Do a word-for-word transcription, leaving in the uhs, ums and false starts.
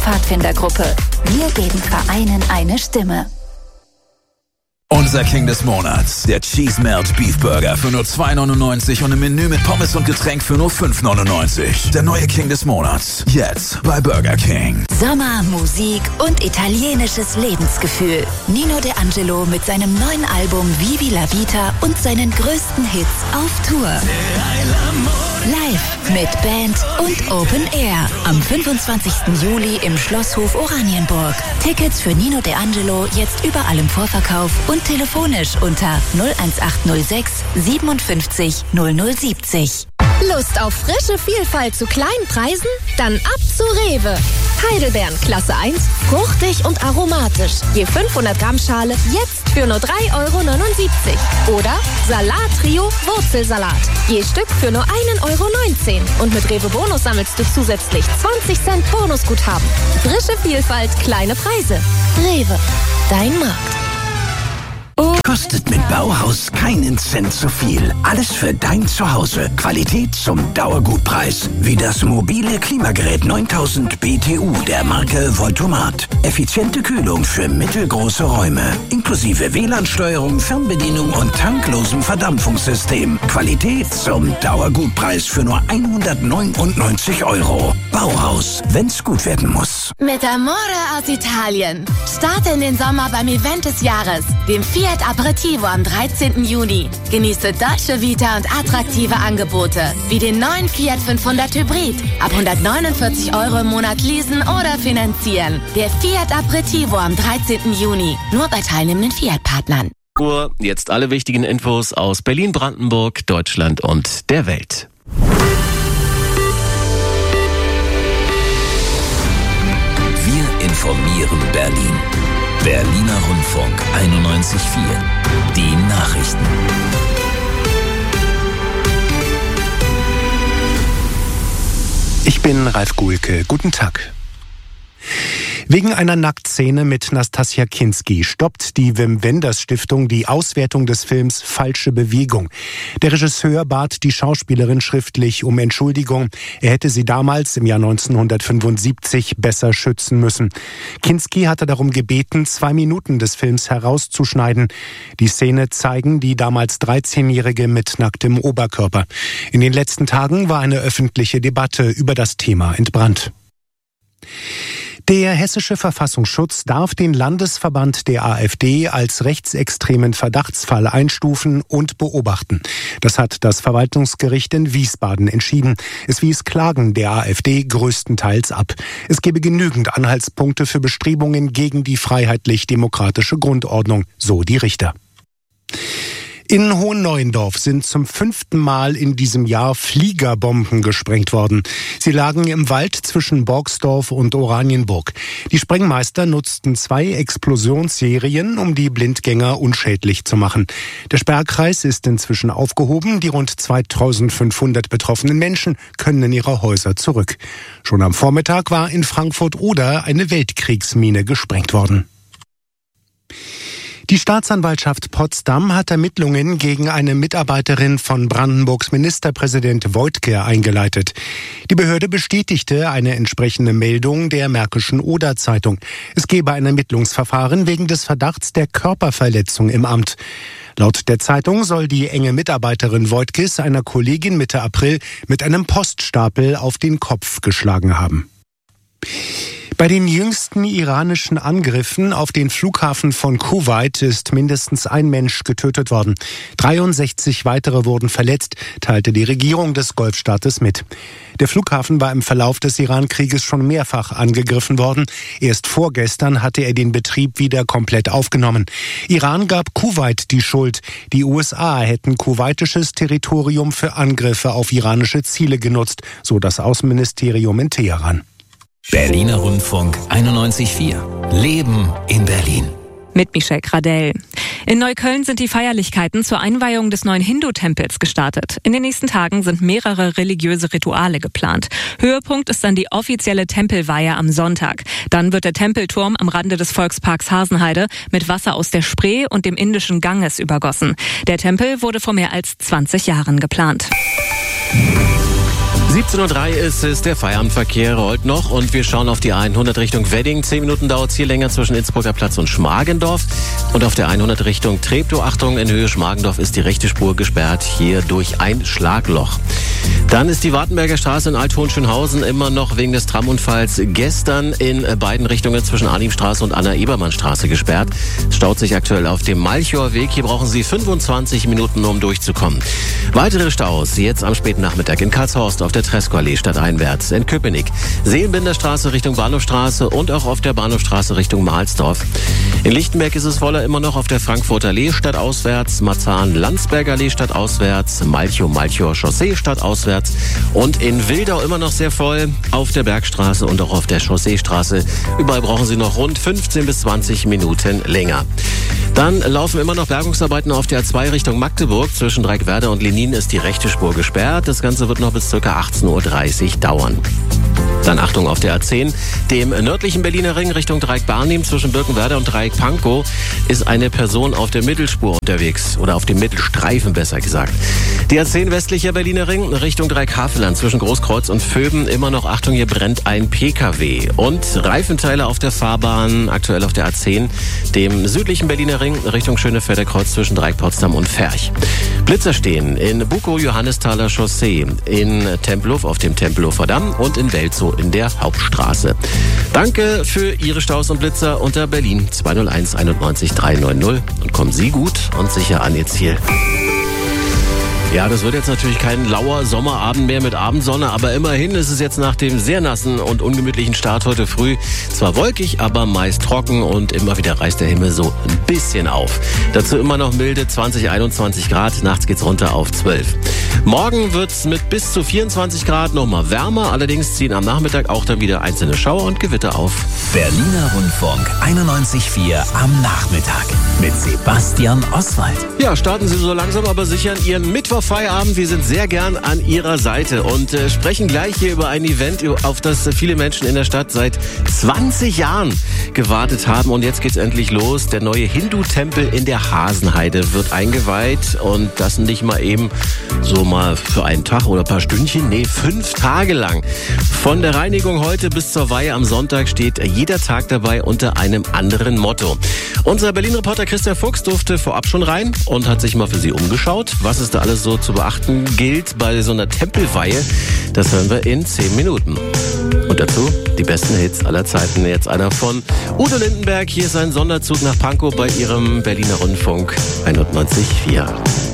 Pfadfindergruppe. Wir geben Vereinen eine Stimme. Unser King des Monats, der Cheese Melt Beef Burger für nur zwei neunundneunzig und ein Menü mit Pommes und Getränk für nur fünf neunundneunzig. Der neue King des Monats, jetzt bei Burger King. Sommer, Musik und italienisches Lebensgefühl. Nino D'Angelo mit seinem neuen Album Vivi la Vita und seinen größten Hits auf Tour. Live mit Band und Open Air am fünfundzwanzigsten Juli im Schlosshof Oranienburg. Tickets für Nino D'Angelo jetzt überall im Vorverkauf und telefonisch unter null eins acht null sechs siebenundfünfzig null null siebzig. Lust auf frische Vielfalt zu kleinen Preisen? Dann ab zu Rewe. Heidelbeeren Klasse eins, fruchtig und aromatisch. Je fünfhundert Gramm Schale jetzt für nur drei Euro neunundsiebzig. Oder Salat Trio Wurzelsalat. Je Stück für nur ein Euro neunzehn. Und mit Rewe Bonus sammelst du zusätzlich zwanzig Cent Bonusguthaben. Frische Vielfalt, kleine Preise. Rewe, dein Markt. Kostet mit Bauhaus keinen Cent zu viel. Alles für dein Zuhause. Qualität zum Dauergutpreis. Wie das mobile Klimagerät neuntausend B T U der Marke Voltomat. Effiziente Kühlung für mittelgroße Räume. Inklusive W L A N-Steuerung, Fernbedienung und tanklosem Verdampfungssystem. Qualität zum Dauergutpreis für nur hundertneunundneunzig Euro. Bauhaus, wenn's gut werden muss. Mit Amore aus Italien. Starte in den Sommer beim Event des Jahres, dem Fiat Aperitivo am dreizehnten Juni. Genieße Dolce Vita und attraktive Angebote, wie den neuen Fiat fünfhundert Hybrid. Ab hundertneunundvierzig Euro im Monat leasen oder finanzieren. Der Fiat Aperitivo am dreizehnten Juni. Nur bei teilnehmenden Fiat-Partnern. Jetzt alle wichtigen Infos aus Berlin, Brandenburg, Deutschland und der Welt. Wir informieren Berlin. Berliner Rundfunk einundneunzig Komma vier. Die Nachrichten. Ich bin Ralf Guhlke. Guten Tag. Wegen einer Nacktszene mit Nastassja Kinski stoppt die Wim Wenders Stiftung die Auswertung des Films Falsche Bewegung. Der Regisseur bat die Schauspielerin schriftlich um Entschuldigung. Er hätte sie damals im Jahr neunzehnhundertfünfundsiebzig besser schützen müssen. Kinski hatte darum gebeten, zwei Minuten des Films herauszuschneiden. Die Szene zeigen die damals dreizehnjährige mit nacktem Oberkörper. In den letzten Tagen war eine öffentliche Debatte über das Thema entbrannt. Der hessische Verfassungsschutz darf den Landesverband der AfD als rechtsextremen Verdachtsfall einstufen und beobachten. Das hat das Verwaltungsgericht in Wiesbaden entschieden. Es wies Klagen der AfD größtenteils ab. Es gebe genügend Anhaltspunkte für Bestrebungen gegen die freiheitlich-demokratische Grundordnung, so die Richter. In Hohenneuendorf sind zum fünften Mal in diesem Jahr Fliegerbomben gesprengt worden. Sie lagen im Wald zwischen Borgsdorf und Oranienburg. Die Sprengmeister nutzten zwei Explosionsserien, um die Blindgänger unschädlich zu machen. Der Sperrkreis ist inzwischen aufgehoben. Die rund zweitausendfünfhundert betroffenen Menschen können in ihre Häuser zurück. Schon am Vormittag war in Frankfurt-Oder eine Weltkriegsmine gesprengt worden. Die Staatsanwaltschaft Potsdam hat Ermittlungen gegen eine Mitarbeiterin von Brandenburgs Ministerpräsident Woidke eingeleitet. Die Behörde bestätigte eine entsprechende Meldung der Märkischen Oder-Zeitung. Es gebe ein Ermittlungsverfahren wegen des Verdachts der Körperverletzung im Amt. Laut der Zeitung soll die enge Mitarbeiterin Woidkes einer Kollegin Mitte April mit einem Poststapel auf den Kopf geschlagen haben. Bei den jüngsten iranischen Angriffen auf den Flughafen von Kuwait ist mindestens ein Mensch getötet worden. dreiundsechzig weitere wurden verletzt, teilte die Regierung des Golfstaates mit. Der Flughafen war im Verlauf des Iran-Krieges schon mehrfach angegriffen worden. Erst vorgestern hatte er den Betrieb wieder komplett aufgenommen. Iran gab Kuwait die Schuld. Die U S A hätten kuwaitisches Territorium für Angriffe auf iranische Ziele genutzt, so das Außenministerium in Teheran. Berliner Rundfunk einundneunzig Komma vier. Leben in Berlin. Mit Michelle Gradell. In Neukölln sind die Feierlichkeiten zur Einweihung des neuen Hindu-Tempels gestartet. In den nächsten Tagen sind mehrere religiöse Rituale geplant. Höhepunkt ist dann die offizielle Tempelweihe am Sonntag. Dann wird der Tempelturm am Rande des Volksparks Hasenheide mit Wasser aus der Spree und dem Indischen Ganges übergossen. Der Tempel wurde vor mehr als zwanzig Jahren geplant. siebzehn Uhr drei ist es, der Feierabendverkehr rollt noch und wir schauen auf die hundert Richtung Wedding. Zehn Minuten dauert es hier länger zwischen Innsbrucker Platz und Schmargendorf. Und auf der hundert Richtung Treptow, Achtung, in Höhe Schmargendorf ist die rechte Spur gesperrt, hier durch ein Schlagloch. Dann ist die Wartenberger Straße in Alt-Hohenschönhausen immer noch wegen des Tramunfalls gestern in beiden Richtungen zwischen Arnimstraße und Anna-Ebermann-Straße gesperrt. Es staut sich aktuell auf dem Malchower Weg. Hier brauchen Sie fünfundzwanzig Minuten, um durchzukommen. Weitere Staus jetzt am späten Nachmittag in Karlshorst auf der Treskoallee stadteinwärts, in Köpenick, Seelenbinderstraße Richtung Bahnhofstraße und auch auf der Bahnhofstraße Richtung Mahlsdorf. In Lichtenberg ist es voller immer noch auf der Frankfurter Allee stadtauswärts, Marzahn-Landsberger Allee stadtauswärts, Malchow-Malchower Chaussee stadtauswärts und in Wildau immer noch sehr voll auf der Bergstraße und auch auf der Chausseestraße. Überall brauchen Sie noch rund fünfzehn bis zwanzig Minuten länger. Dann laufen immer noch Bergungsarbeiten auf der A zwei Richtung Magdeburg. Zwischen Dreieckwerder und Lenin ist die rechte Spur gesperrt. Das Ganze wird noch bis ca. achtzehn Uhr dreißig dauern. Dann Achtung auf der A zehn, dem nördlichen Berliner Ring Richtung Dreieck-Barnim zwischen Birkenwerder und Dreieck-Pankow ist eine Person auf der Mittelspur unterwegs oder auf dem Mittelstreifen besser gesagt. Die A zehn westlicher Berliner Ring Richtung Dreieck-Havelland zwischen Großkreuz und Vöben immer noch Achtung, hier brennt ein P K W und Reifenteile auf der Fahrbahn aktuell auf der A zehn, dem südlichen Berliner Ring Richtung Schönefelder Kreuz zwischen Dreieck-Potsdam und Ferch. Blitzer stehen in Bukow-Johannesthaler Chaussee, in Tempelhof auf dem Tempelhofer Damm und in Welzow in der Hauptstraße. Danke für Ihre Staus und Blitzer unter Berlin zwei null eins einundneunzig dreihundertneunzig und kommen Sie gut und sicher an Ihr Ziel. Ja, das wird jetzt natürlich kein lauer Sommerabend mehr mit Abendsonne, aber immerhin ist es jetzt nach dem sehr nassen und ungemütlichen Start heute früh zwar wolkig, aber meist trocken und immer wieder reißt der Himmel so ein bisschen auf. Dazu immer noch milde zwanzig, einundzwanzig Grad, nachts geht's runter auf zwölf. Morgen wird's mit bis zu vierundzwanzig Grad nochmal wärmer, allerdings ziehen am Nachmittag auch dann wieder einzelne Schauer und Gewitter auf. Berliner Rundfunk einundneunzig Komma vier am Nachmittag mit Sebastian Oswald. Ja, starten Sie so langsam aber sicher in Ihren Mittwoch-Feierabend. Wir sind sehr gern an Ihrer Seite und äh, sprechen gleich hier über ein Event, auf das viele Menschen in der Stadt seit zwanzig Jahren gewartet haben. Und jetzt geht's endlich los. Der neue Hindu-Tempel in der Hasenheide wird eingeweiht und das nicht mal eben so mal für einen Tag oder ein paar Stündchen. Nee, fünf Tage lang. Von der Reinigung heute bis zur Weihe am Sonntag steht jeder Tag dabei unter einem anderen Motto. Unser Berlin-Reporter Christian Fuchs durfte vorab schon rein und hat sich mal für Sie umgeschaut, was es da alles so zu beachten gilt bei so einer Tempelweihe. Das hören wir in zehn Minuten. Und dazu die besten Hits aller Zeiten. Jetzt einer von Udo Lindenberg. Hier ist ein Sonderzug nach Pankow bei Ihrem Berliner Rundfunk einundneunzig Komma vier.